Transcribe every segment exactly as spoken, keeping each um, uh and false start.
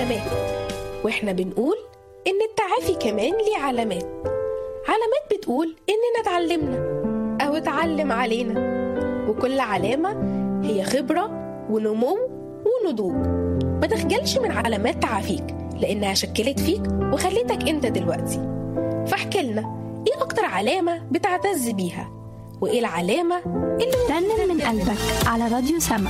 علامات، واحنا بنقول ان التعافي كمان ليه علامات. علامات بتقول اننا اتعلمنا او اتعلم علينا، وكل علامة هي خبرة ونمو ونضوج. ما تخجلش من علامات تعافيك لانها شكلت فيك وخليتك انت دلوقتي. فاحكي لنا ايه اكتر علامة بتعتز بيها، وايه العلامة اللي رنم من قلبك على راديو سما.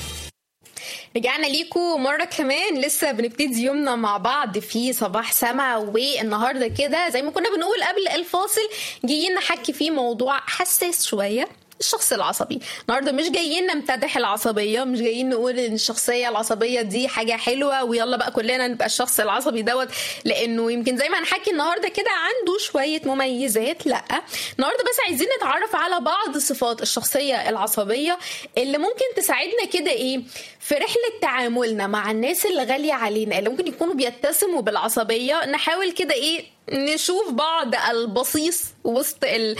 رجعنا ليكم مرة كمان، لسه بنبتدي يومنا مع بعض في صباح سما. والنهاردة كده زي ما كنا بنقول قبل الفاصل جايين نحكي فيه موضوع حساس شوية، الشخص العصبي. النهارده مش جايين نمتدح العصبيه، مش جايين نقول ان الشخصيه العصبيه دي حاجه حلوه ويلا بقى كلنا نبقى الشخص العصبي دوت، لانه يمكن زي ما هنحكي النهارده كده عنده شويه مميزات. لا، النهارده بس عايزين نتعرف على بعض صفات الشخصيه العصبيه اللي ممكن تساعدنا كده ايه في رحله تعاملنا مع الناس اللي غاليه علينا، اللي ممكن يكونوا بيتسموا بالعصبيه. نحاول كده ايه نشوف بعض البصيص وسط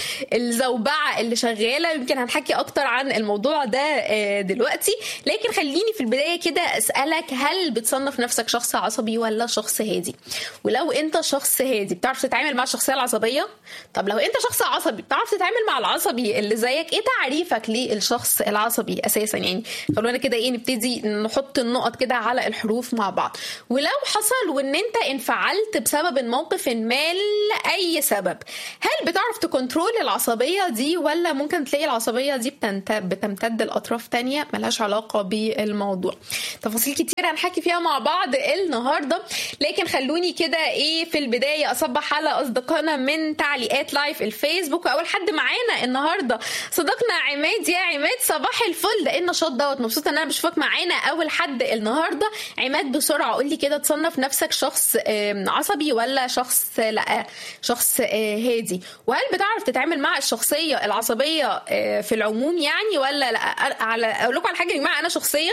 الزوبعة اللي شغالة. يمكن هنحكي أكتر عن الموضوع ده دلوقتي، لكن خليني في البداية كده أسألك، هل بتصنف نفسك شخص عصبي ولا شخص هادي؟ ولو أنت شخص هادي بتعرف تتعامل مع الشخصية العصبية؟ طب لو أنت شخص عصبي بتعرف تتعامل مع العصبي اللي زيك؟ إيه تعريفك للشخص العصبي أساسا؟ يعني خلونا كده إيه نبتدي نحط النقط كده على الحروف مع بعض. ولو حصل وإن أنت انفعلت بسبب الموقف ما لأي سبب، هل بتعرف تكنترول العصبية دي، ولا ممكن تلاقي العصبية دي بتمتد لأطراف تانية ملهاش علاقة بالموضوع؟ تفاصيل كتير هنحكي فيها مع بعض النهاردة، لكن خلوني كده ايه في البداية أصبح على أصدقائنا من تعليقات لايف الفيسبوك. وأول حد معانا النهاردة صديقنا عماد. يا عماد صباح الفل، ده ايه النشاط دوت، مبسوطة ان انا بشوفك معانا أول حد النهاردة. عماد بسرعة قولي كده، تصنف نفسك شخص عصبي ولا شخص لا شخص هادي؟ وهل بتعرف تتعامل مع الشخصية العصبية في العموم يعني ولا لا؟ على اقول لكم على حاجة يا جماعة، انا شخصيا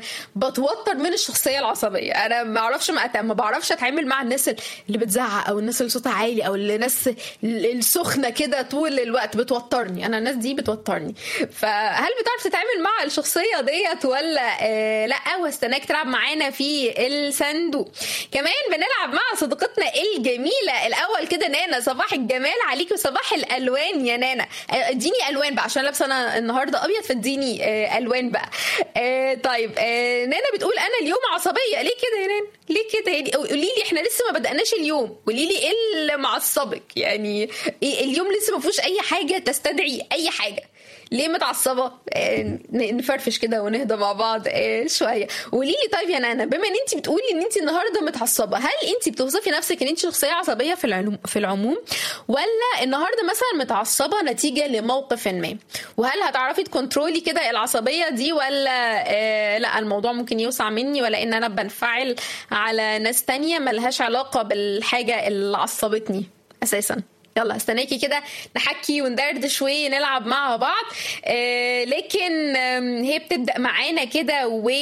بتوتر من الشخصية العصبية. انا ما اعرفش ما بعرفش اتعامل مع الناس اللي بتزعق او الناس اللي صوتها عالي او الناس السخنة كده طول الوقت، بتوترني. انا الناس دي بتوترني. فهل بتعرف تتعامل مع الشخصية ديت ولا لا؟ واستناك تلعب معانا في الصندوق. كمان بنلعب مع صديقتنا الجميلة الأول كده نانا. صباح الجمال عليكي وصباح الألوان يا نانا. اديني ألوان بقى عشان لابسة أنا النهاردة أبيض، فاديني ألوان بقى. طيب نانا بتقول أنا اليوم عصبية. ليه كده يا نانا؟ ليه كده يعني؟ قولي لي، احنا لسه ما بدأناش اليوم، قولي لي ايه اللي معصبك يعني؟ اليوم لسه ما فيهوش أي حاجة تستدعي أي حاجة، ليه متعصبه؟ نفرفش كده ونهدى مع بعض شويه. قولي لي طيب يا نانا، بما ان انت بتقولي ان انت النهارده متعصبه، هل انت بتوصفي نفسك ان انت شخصيه عصبيه في العلوم في العموم، ولا النهارده مثلا متعصبه نتيجه لموقف ما؟ وهل هتعرفي تكنترولي كده العصبيه دي، ولا آه لا الموضوع ممكن يوسع مني، ولا ان انا بنفعل على ناس تانية ملهاش علاقه بالحاجه اللي عصبتني اساسا؟ يلا استناكي كده نحكي وندردش ونلعب مع بعض. آه لكن آه هي بتبدأ معانا كده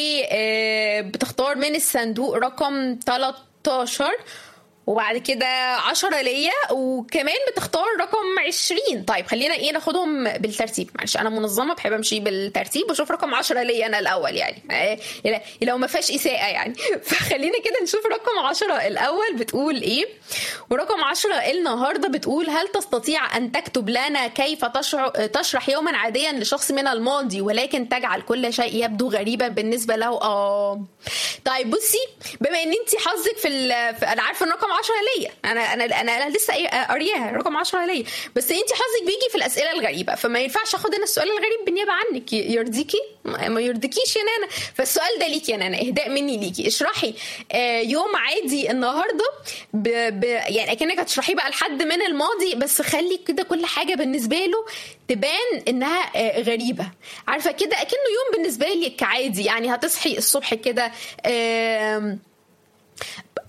وبتختار من الصندوق رقم تلتاشر، وبعد كده عشرة ليا، وكمان بتختار رقم عشرين. طيب خلينا ايه ناخدهم بالترتيب، معلش انا منظمه بحب امشي بالترتيب واشوف رقم عشرة ليا انا الاول يعني آه لو ما فيهاش اساءه يعني. فخلينا كده نشوف رقم عشرة الاول بتقول ايه. ورقم عشرة النهارده بتقول هل تستطيع ان تكتب لنا كيف تشرح يوما عاديا لشخص من الماضي ولكن تجعل كل شيء يبدو غريبا بالنسبه له؟ اه طيب بصي، بما ان انت حظك في, في انا عارفه ان رقم عشرة ليا، انا انا انا لسه قارياها رقم عشرة ليا، بس انت حظك بيجي في الاسئله الغريبه، فما ينفعش اخد انا السؤال الغريب بالنيابه عنك. يرضيكي؟ ما يرضيكيش يا نانا. فالسؤال ده ليكي يا نانا، اهداء مني ليكي. اشرحي يوم عادي النهارده ب... ب... يعني اكنك هتشرحيه بقى لحد من الماضي، بس خلي كده كل حاجه بالنسبه له تبان انها غريبه، عارفه كده اكنه يوم بالنسبه لك عادي. يعني هتصحي الصبح كده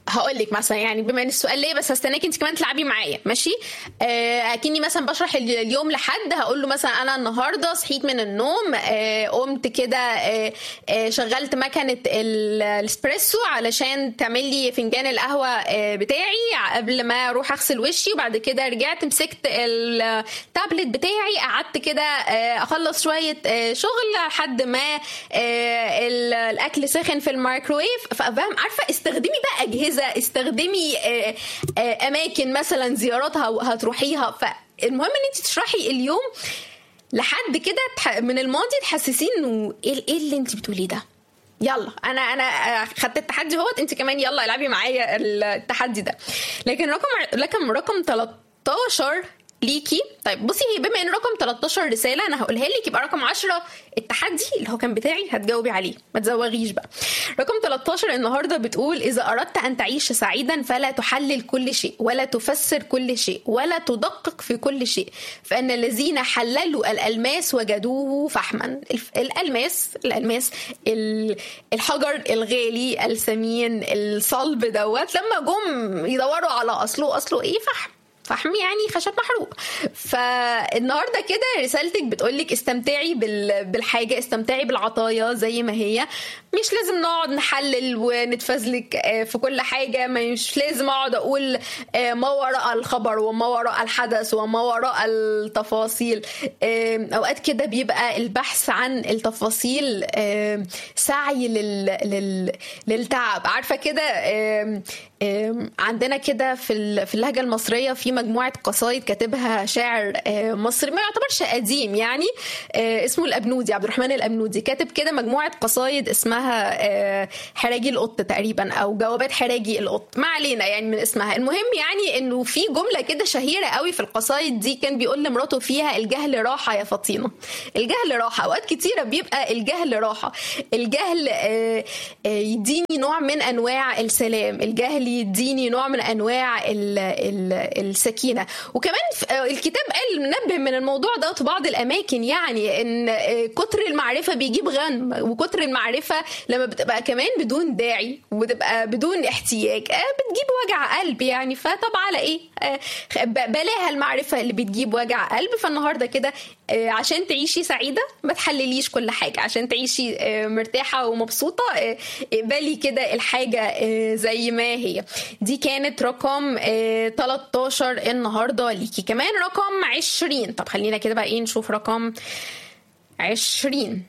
هقول لك مثلا يعني بما ان السؤال ليه، بس هستناك انت كمان تلعبي معايا ماشي. آه اكني مثلا بشرح اليوم لحد، هقول له مثلا انا النهارده صحيت من النوم، آه قمت كده آه آه شغلت مكنه الاسبريسو علشان تعمل لي فنجان القهوه آه بتاعي قبل ما اروح اغسل وشي، وبعد كده رجعت مسكت التابلت بتاعي قعدت كده آه اخلص شويه آه شغل لحد ما آه الاكل سخن في الميكرويف. فاهم؟ عارفه استخدمي بقى اجهزه، استخدمي اماكن مثلا زياراتها هتروحيها. فالمهم ان انت تشرحي اليوم لحد كده من الماضي تحسسين انه ايه اللي انت بتقوليه ده. يلا انا انا خدت التحدي اهوت، انت كمان يلا العبي معايا التحدي ده. لكن رقم لكن رقم تلتاشر ليكي. طيب بصي، هي بما ان رقم تلتاشر رساله انا هقولها لك، يبقى رقم عشرة التحدي اللي هو كان بتاعي هتجاوبي عليه، ما تزوغيش بقى. رقم تلتاشر النهارده بتقول: اذا اردت ان تعيش سعيدا فلا تحلل كل شيء ولا تفسر كل شيء ولا تدقق في كل شيء، فان الذين حللوا الالماس وجدوه فحما. الالماس الالماس الحجر الغالي الثمين الصلب دوت، لما جم يدوروا على اصله اصله ايه؟ فحم. فحم يعني خشب محروق. فالنهارده كده رسالتك بتقولك استمتعي بالحاجه، استمتعي بالعطايا زي ما هي، مش لازم نقعد نحلل ونتفزلك في كل حاجه، مش لازم اقعد اقول ما وراء الخبر وما وراء الحدث وما وراء التفاصيل. اوقات كده بيبقى البحث عن التفاصيل سعي لل... للتعب. عارفه كده عندنا كده في في اللهجه المصريه في مجموعه قصايد كاتبها شاعر مصري ما يعتبرش قديم يعني، اسمه الابنودي، عبد الرحمن الابنودي، كاتب كده مجموعه قصايد اسمها حراجي القط تقريبا او جوابات حراجي القط، ما علينا يعني من اسمها. المهم يعني انه في جمله كده شهيره قوي في القصايد دي، كان بيقول لمراته فيها: الجهل راحه يا فطينه. الجهل راحه، اوقات كتيره بيبقى الجهل راحه. الجهل يديني نوع من انواع السلام، الجهل يديني نوع من انواع ال ال السكينه. وكمان الكتاب قال منبه من الموضوع ده في بعض الاماكن، يعني ان كتر المعرفه بيجيب غم، وكتر المعرفه لما بتبقى كمان بدون داعي وبتبقى بدون احتياج بتجيب وجع قلب يعني. فطب على ايه؟ بلاها المعرفه اللي بتجيب وجع قلب. فالنهارده كده عشان تعيشي سعيده ما تحلليش كل حاجه، عشان تعيشي مرتاحه ومبسوطه اقبلي كده الحاجه زي ما هي. دي كانت رقم تلتاشر النهارده ليكي. كمان رقم عشرين. طب خلينا كده بقى ايه نشوف رقم عشرين.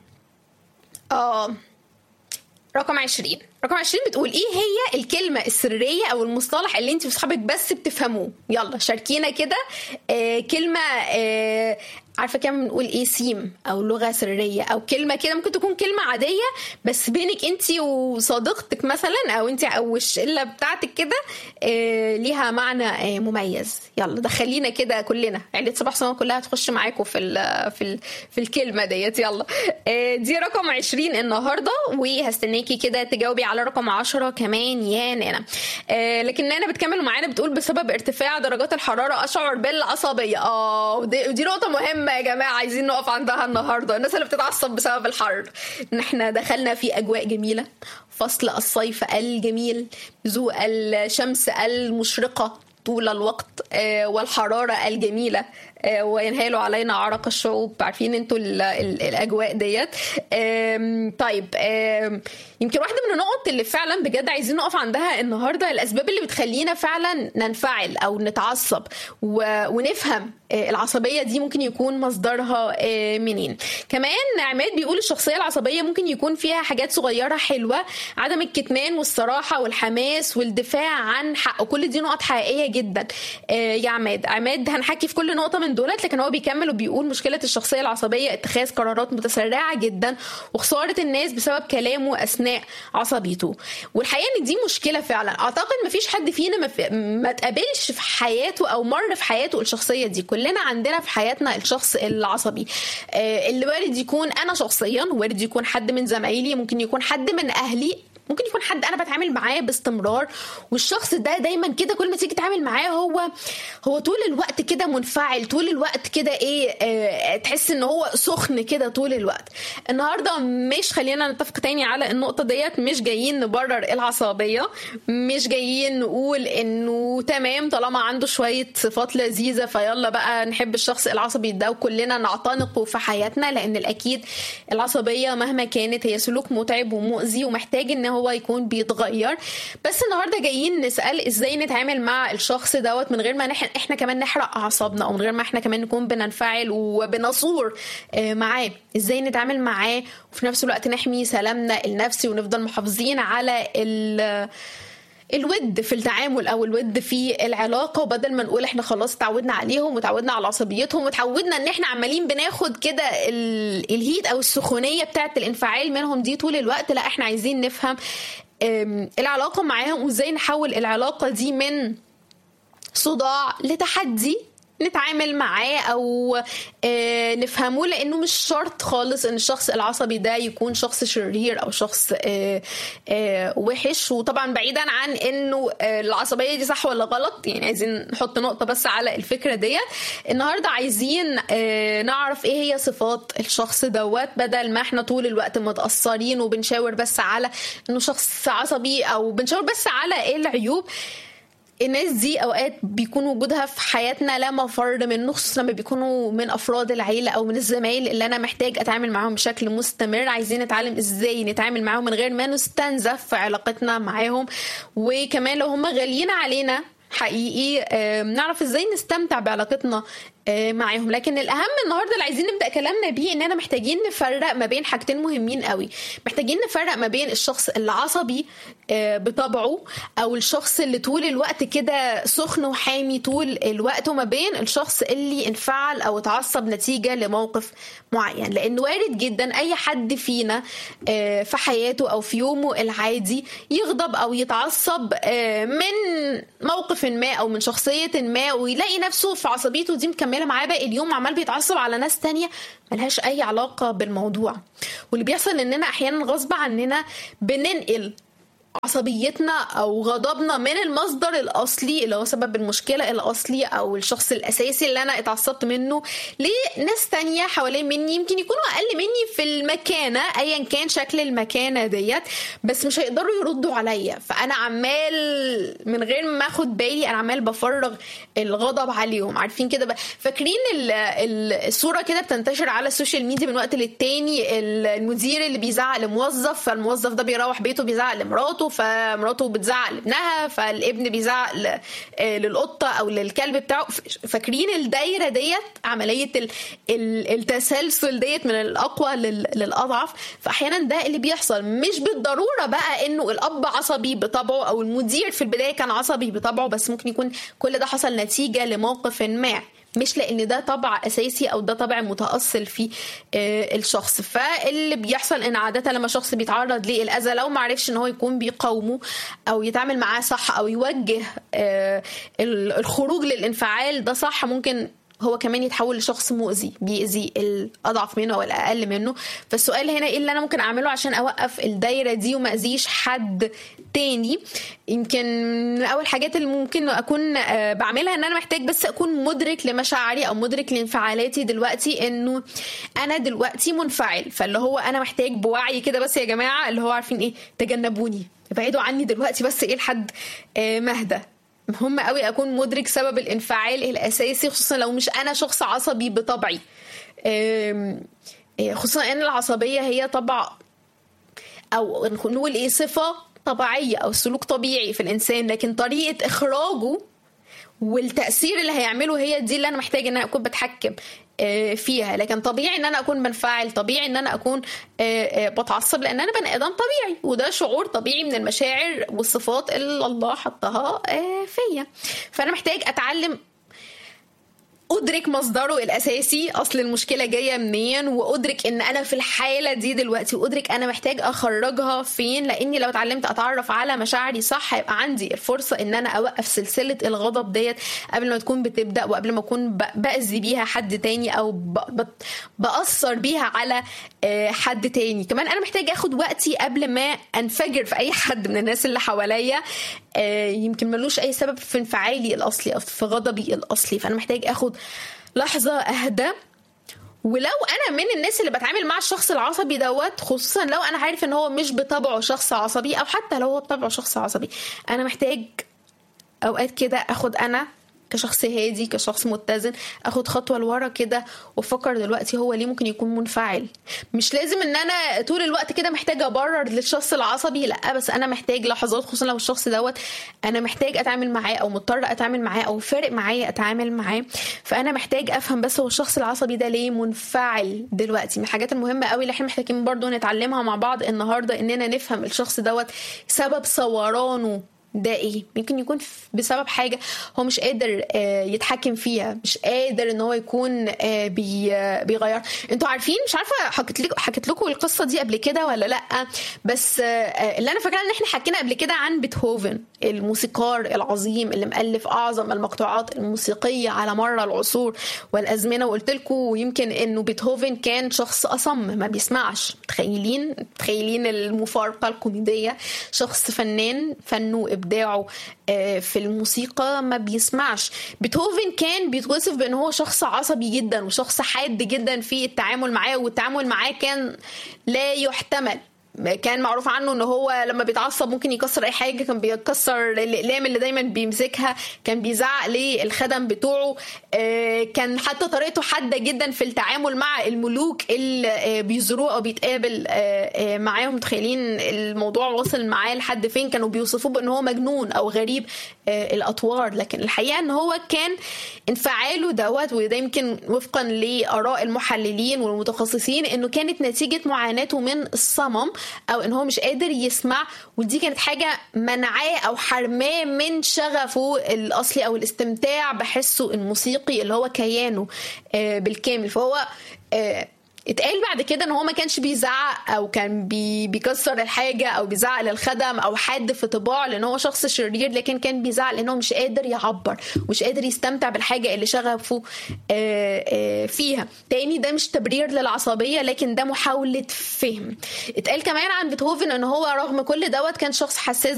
اه رقم عشرين رقم عشرين بتقول: ايه هي الكلمة السرية او المصطلح اللي انت وصحابك بس بتفهموه؟ يلا شاركينا كده. آه كلمة آه عارفه كده بنقول ايه؟ سيم او لغه سريه، او كلمه كده ممكن تكون كلمه عاديه بس بينك انت وصديقتك مثلا، او انت او الشله بتاعتك كده آه ليها معنى آه مميز. يلا دخلينا كده كلنا، عيله صباح سما كلها تخش معاكم في ال في ال في الكلمه ديت. يلا آه دي رقم عشرين النهارده، وهستناكي كده تجاوبي على رقم عشرة كمان يا نانا. آه لكن نانا بتكمل معانا بتقول: بسبب ارتفاع درجات الحراره اشعر بالعصبيه. اه ودي نقطه مهمه يا جماعه، عايزين نقف عندها النهارده. الناس اللي بتتعصب بسبب الحر، ان احنا دخلنا في اجواء جميله، فصل الصيف الجميل، ذو الشمس المشرقه طول الوقت والحراره الجميله، وينهال علينا عرق الشعوب. عارفين انتوا الاجواء ديت. طيب يمكن واحده من النقط اللي فعلا بجد عايزين نقف عندها النهارده، الاسباب اللي بتخلينا فعلا ننفعل او نتعصب، ونفهم العصبيه دي ممكن يكون مصدرها منين. كمان عماد بيقول: الشخصيه العصبيه ممكن يكون فيها حاجات صغيره حلوه، عدم الكتمان والصراحه والحماس والدفاع عن حق، كل دي نقط حقيقيه جدا يا عماد. عماد هنحكي في كل نقطه من دولت، لكن هو بيكمل وبيقول: مشكله الشخصيه العصبيه اتخاذ قرارات متسرعه جدا وخساره الناس بسبب كلامه اثناء عصبيته. والحقيقه ان دي مشكله فعلا. اعتقد مفيش حد فينا ما, ما تقابلش في حياته او مر في حياته الشخصيه دي. كلنا عندنا في حياتنا الشخص العصبي اللي وارد يكون انا شخصيا، وارد يكون حد من زمايلي، ممكن يكون حد من اهلي، ممكن يكون حد انا بتعامل معاه باستمرار، والشخص ده دايما كده كل ما تيجي تتعامل معاه هو هو طول الوقت كده منفعل، طول الوقت كده ايه اه تحس ان هو سخن كده طول الوقت. النهارده مش خلينا نتفق تاني على النقطه ديت، مش جايين نبرر العصبيه، مش جايين نقول انه تمام طالما عنده شويه صفات لذيذه فيلا بقى نحب الشخص العصبي ده وكلنا نعتنقه في حياتنا، لان الاكيد العصبيه مهما كانت هي سلوك متعب ومؤذي ومحتاج ان هو يكون بيتغير. بس النهارده جايين نسال ازاي نتعامل مع الشخص دوت من غير ما نح... احنا كمان نحرق اعصابنا، او من غير ما احنا كمان نكون بننفعل وبنصور معاه. ازاي نتعامل معاه وفي نفس الوقت نحمي سلامنا النفسي ونفضل محافظين على ال الود في التعامل او الود في العلاقه، وبدل ما نقول احنا خلاص تعودنا عليهم وتعودنا على عصبيتهم وتعودنا ان احنا عمالين بناخد كده الهيت او السخونيه بتاعه الانفعال منهم دي طول الوقت. لا، احنا عايزين نفهم العلاقه معاهم وازاي نحول العلاقه دي من صداع لتحدي نتعامل معاه او آه نفهمه، لانه مش شرط خالص ان الشخص العصبي ده يكون شخص شرير او شخص آه آه وحش. وطبعا بعيدا عن انه آه العصبيه دي صح ولا غلط، يعني عايزين نحط نقطه بس على الفكره ديت. النهارده عايزين آه نعرف ايه هي صفات الشخص دوت، بدل ما احنا طول الوقت متاثرين وبنشاور بس على انه شخص عصبي او بنشاور بس على ايه العيوب. الناس دي اوقات بيكون وجودها في حياتنا لا مفر منه، خصوصا لما بيكونوا من افراد العيله او من الزمايل اللي انا محتاج اتعامل معاهم بشكل مستمر. عايزين نتعلم ازاي نتعامل معاهم من غير ما نستنزف في علاقتنا معاهم، وكمان لو هم غاليين علينا حقيقي نعرف ازاي نستمتع بعلاقتنا معاهم. لكن الاهم النهارده اللي عايزين نبدا كلامنا بيه اننا محتاجين نفرق ما بين حاجتين مهمين قوي. محتاجين نفرق ما بين الشخص العصبي بطبعه او الشخص اللي طول الوقت كده سخن وحامي طول الوقت، وما بين الشخص اللي انفعل او اتعصب نتيجه لموقف معين. لانه وارد جدا اي حد فينا في حياته او في يومه العادي يغضب او يتعصب من موقف ما او من شخصيه ما، ويلاقي نفسه في عصبيته دي مكمله معاه باقي اليوم، عمال بيتعصب على ناس تانية ملهاش اي علاقه بالموضوع. واللي بيحصل اننا احيانا غصب عننا بننقل عصبيتنا او غضبنا من المصدر الاصلي اللي هو سبب المشكله الاصلي او الشخص الاساسي اللي انا اتعصبت منه لناس تانية حوالين مني، يمكن يكونوا اقل مني في المكانه ايا كان شكل المكانه ديت، بس مش هيقدروا يردوا عليا. فانا عمال من غير ما اخد بالي انا عمال بفرغ الغضب عليهم. عارفين كده، فاكرين الصوره كده بتنتشر على السوشيال ميديا من وقت للتاني، المدير اللي بيزعق لموظف فالموظف ده بيروح بيته بيزعق لمراته، فمراته بتزعق لابنها، فالابن بيزعق للقطه او للكلب بتاعه. فاكرين الدايره ديت، عمليه التسلسل ديت من الاقوى للاضعف. فاحيانا ده اللي بيحصل، مش بالضروره بقى انه الاب عصبي بطبعه او المدير في البدايه كان عصبي بطبعه، بس ممكن يكون كل ده حصل نتيجه لموقف ما، مش لان ده طبع اساسي او ده طبع متاصل في الشخص. فاللي بيحصل ان عاده لما شخص بيتعرض للاذى لو ما عرفش ان هو يكون بيقاومه او يتعامل معاه صح او يوجه الخروج للانفعال ده صح، ممكن هو كمان يتحول لشخص مؤذي بيأذي الأضعف منه أو الأقل منه. فالسؤال هنا إيه اللي أنا ممكن أعمله عشان أوقف الدايرة دي وما أذيش حد تاني؟ يمكن من أول حاجات اللي ممكن أكون بعملها إن أنا محتاج بس أكون مدرك لمشاعري أو مدرك لانفعالاتي دلوقتي، إنه أنا دلوقتي منفعل. فاللي هو أنا محتاج بوعي كده بس يا جماعة، اللي هو عارفين إيه، تجنبوني، ابعدوا عني دلوقتي بس إيه لحد مهدى. مهم قوي اكون مدرك سبب الانفعال الاساسي، خصوصا لو مش انا شخص عصبي بطبعي، خصوصا ان العصبيه هي طبع او نقول ايه صفه طبيعيه او سلوك طبيعي في الانسان، لكن طريقه اخراجه والتاثير اللي هيعمله هي دي اللي انا محتاج ان انا اكون بتحكم فيها. لكن طبيعي ان انا اكون بنفعل، طبيعي ان انا اكون بتعصب، لان انا بني ادم طبيعي، وده شعور طبيعي من المشاعر والصفات اللي الله حطها فيا. فانا محتاج اتعلم ادرك مصدره الاساسي، اصل المشكله جايه منين، وادرك ان انا في الحاله دي دلوقتي، وادرك انا محتاج اخرجها فين. لاني لو اتعلمت اتعرف على مشاعري صح هيبقى عندي الفرصه ان انا اوقف سلسله الغضب ديت قبل ما تكون بتبدا، وقبل ما اكون باذي بيها حد تاني او باثر بيها على حد تاني. كمان انا محتاج اخد وقتي قبل ما انفجر في اي حد من الناس اللي حواليا يمكن ملوش اي سبب في انفعالي الاصلي او في غضبي الاصلي. فانا محتاج اخد لحظه اهدى. ولو انا من الناس اللي بتعامل مع الشخص العصبي دوت، خصوصا لو انا عارف ان هو مش بطبعه شخص عصبي، او حتى لو هو بطبعه شخص عصبي، انا محتاج اوقات كده اخد انا كشخص هادي كشخص متزن اخد خطوه لورا كده وافكر دلوقتي هو ليه ممكن يكون منفعل. مش لازم ان انا طول الوقت كده محتاجه ابرر للشخص العصبي، لا، بس انا محتاج لحظات، خصوصا لو الشخص دوت انا محتاج اتعامل معاه او مضطر اتعامل معاه او فارق معايا اتعامل معاه. فانا محتاج افهم بس هو الشخص العصبي ده ليه منفعل دلوقتي. من الحاجات المهمه قوي اللي احنا محتاجين برضو نتعلمها مع بعض النهارده اننا نفهم الشخص دوت سبب صورانه ده ايه. ممكن يكون بسبب حاجة هو مش قادر يتحكم فيها، مش قادر ان هو يكون بيغير. انتوا عارفين، مش عارفة حكيت لكم حكيت لكم القصة دي قبل كده ولا لا، بس اللي انا فاكرة ان احنا حكينا قبل كده عن بيتهوفن الموسيقار العظيم اللي مؤلف اعظم المقطوعات الموسيقية على مر العصور والازمنة. وقلت لكم يمكن انه بيتهوفن كان شخص اصم ما بيسمعش. متخيلين متخيلين المفارقة الكوميدية، شخص فنان فنه إبداعه في الموسيقى ما بيسمعش. بيتهوفن كان بيتوصف بأنه هو شخص عصبي جدا وشخص حاد جدا في التعامل معاه، والتعامل معاه كان لا يحتمل. كان معروف عنه انه هو لما بيتعصب ممكن يكسر اي حاجه، كان بيكسر الاقلام اللي دايما بيمسكها، كان بيزعق للخدم بتوعه، كان حتى طريقته حاده جدا في التعامل مع الملوك اللي بيزوروه او بيتقابل معاهم. متخيلين الموضوع وصل معاه لحد فين؟ كانوا بيوصفوه بان هو مجنون او غريب الاطوار. لكن الحقيقه ان هو كان انفعاله دوت، وده يمكن وفقا لاراء المحللين والمتخصصين انه كانت نتيجه معاناته من الصمم او ان هو مش قادر يسمع، ودي كانت حاجه منعاه او حرماه من شغفه الاصلي او الاستمتاع بحسه الموسيقي اللي هو كيانه بالكامل. فهو اتقال بعد كده ان هو ما كانش بيزعق او كان بي بيكسر الحاجه او بيزعق للخدم او حد في طباعه لان هو شخص شرير، لكن كان بيزعق لانه مش قادر يعبر ومش قادر يستمتع بالحاجه اللي شغفه فيها. تاني، ده مش تبرير للعصبيه، لكن ده محاوله فهم. اتقال كمان عن بيتهوفن ان هو رغم كل دوت كان شخص حساس